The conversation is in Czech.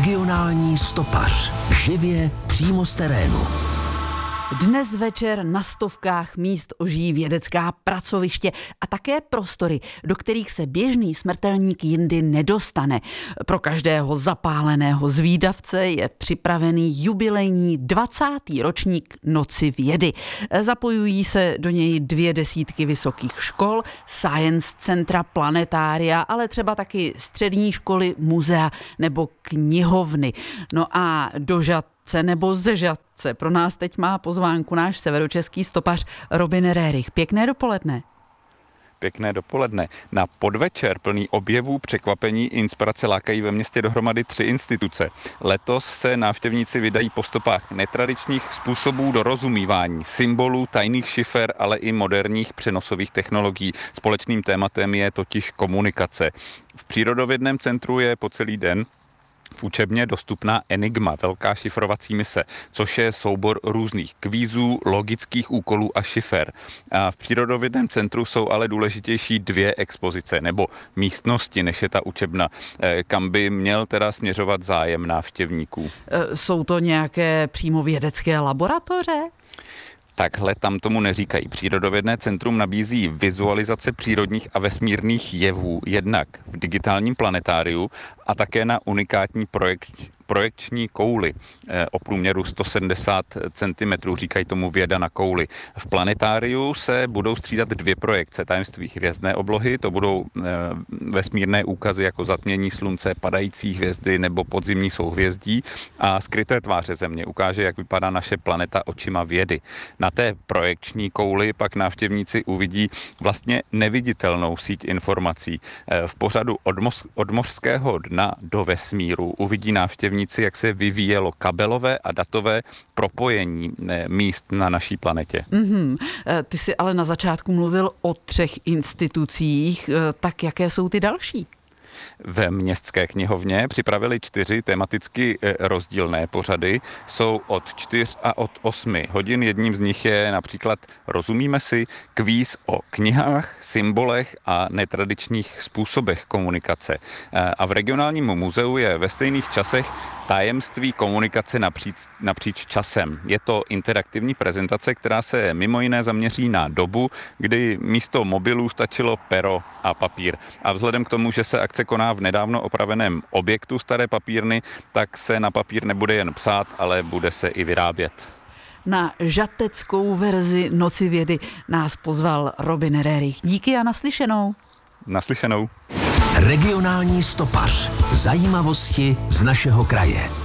Regionální stopař. Živě přímo z terénu. Dnes večer na stovkách míst ožijí vědecká pracoviště a také prostory, do kterých se běžný smrtelník jindy nedostane. Pro každého zapáleného zvídavce je připravený jubilejní 20. ročník Noci vědy. Zapojují se do něj 20 vysokých škol, science centra, planetária, ale třeba taky střední školy, muzea nebo knihovny. No a do Žatce nebo ze Žatce pro nás teď má pozvánku náš severočeský stopař Robin Rerich. Pěkné dopoledne. Pěkné dopoledne. Na podvečer plný objevů, překvapení, inspirace lákají ve městě dohromady 3 instituce. Letos se návštěvníci vydají po stopách netradičních způsobů dorozumívání, symbolů, tajných šifer, ale i moderních přenosových technologií. Společným tématem je totiž komunikace. V přírodovědném centru je po celý den v učebně dostupná Enigma, velká šifrovací mise, což je soubor různých kvízů, logických úkolů a šifer. A v přírodovědném centru jsou ale důležitější 2 expozice nebo místnosti, než je ta učebna, kam by měl teda směřovat zájem návštěvníků. Jsou to nějaké přímo vědecké laboratoře? Takhle tam tomu neříkají. Přírodovědné centrum nabízí vizualizace přírodních a vesmírných jevů jednak v digitálním planetáriu a také na unikátní projekční kouli o průměru 170 cm, říkají tomu věda na kouli. V planetáriu se budou střídat 2 projekce. Tajemství hvězdné oblohy, to budou vesmírné úkazy jako zatmění slunce, padající hvězdy nebo podzimní souhvězdí, a skryté tváře Země ukáže, jak vypadá naše planeta očima vědy. Na té projekční kouli pak návštěvníci uvidí vlastně neviditelnou síť informací. V pořadu od mořského dna do vesmíru uvidí návštěvníci, jak se vyvíjelo kabelové a datové propojení míst na naší planetě. Ty jsi ale na začátku mluvil o 3 institucích, tak jaké jsou ty další? Ve městské knihovně připravili 4 tematicky rozdílné pořady. Jsou od 4 a od 8 hodin. Jedním z nich je například Rozumíme si, kvíz o knihách, symbolech a netradičních způsobech komunikace. A v regionálním muzeu je ve stejných časech Tajemství komunikace napříč časem. Je to interaktivní prezentace, která se mimo jiné zaměří na dobu, kdy místo mobilů stačilo pero a papír. A vzhledem k tomu, že se akce koná v nedávno opraveném objektu staré papírny, tak se na papír nebude jen psát, ale bude se i vyrábět. Na žateckou verzi Noci vědy nás pozval Robin Rerich. Díky a naslyšenou. Naslyšenou. Regionální stopař. Zajímavosti z našeho kraje.